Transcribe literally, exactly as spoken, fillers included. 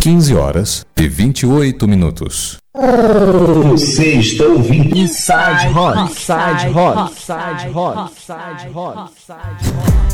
quinze horas e vinte e oito minutos. Você está ouvindo Inside Hot, Inside Hot, Inside Hot, Inside Hot, Inside Hot.